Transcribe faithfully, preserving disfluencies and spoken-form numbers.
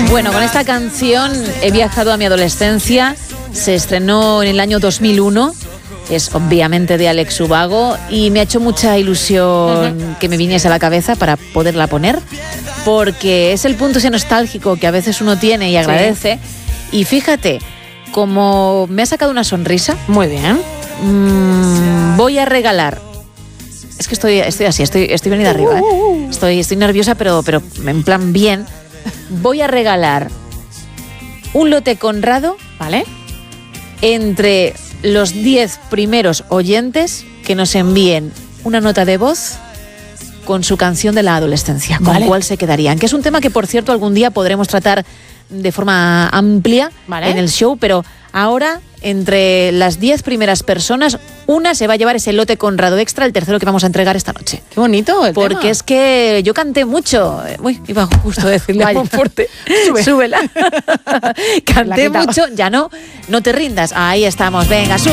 Bueno, con esta canción he viajado a mi adolescencia. Se estrenó en el año dos mil uno. Es obviamente de Alex Ubago y me ha hecho mucha ilusión uh-huh. que me viniese a la cabeza para poderla poner, porque es el punto ese nostálgico que a veces uno tiene y agradece. Sí. Y fíjate, como me ha sacado una sonrisa. Muy bien. Mmm, voy a regalar. Es que estoy, estoy así, estoy, estoy venida arriba. ¿eh? Estoy, estoy nerviosa, pero, pero en plan bien. Voy a regalar un lote Conrado, ¿vale? Entre los diez primeros oyentes que nos envíen una nota de voz con su canción de la adolescencia. ¿Con vale. cuál se quedarían? Que es un tema que, por cierto, algún día podremos tratar de forma amplia vale. en el show, pero ahora, entre las diez primeras personas, una se va a llevar ese lote Conrado Extra, el tercero que vamos a entregar esta noche. Qué bonito el Porque tema. Es que yo canté mucho. Uy, iba justo a decirle algo fuerte. Sube. Súbela. Canté mucho. Ya no, no te rindas. Ahí estamos. Venga, sube.